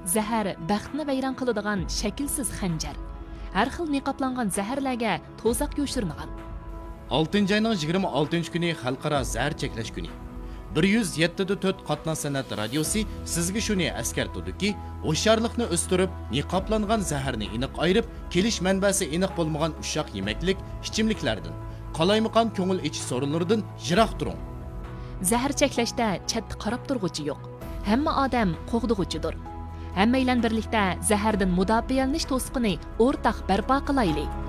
zahar baxtni vayron qiladigan shaklsiz xanjar. Har xil niqoblangan zaharlarga to'zaq yo'shirilgan. 6-oyning 26-kuni xalqaro zahar cheklash kuni. 107.4 qatna san'at radiosi sizga shuni eskartadiki, o'sharlikni o'stirib, niqoblangan zaharni aniq ayirib, kelish manbasi aniq bo'lmagan ushaq yemeklik, ichimliklardan, qalaymaqan ko'ngil ichi sorunlaridan yiroq turing. Zahar cheklashda chatni qarab turg'uchi yo'q. Hamma odam qo'g'dig'uchidir. Hammaylan birlikda zahardan mudofialanish to'siqini o'rtaq barpo qilaylik.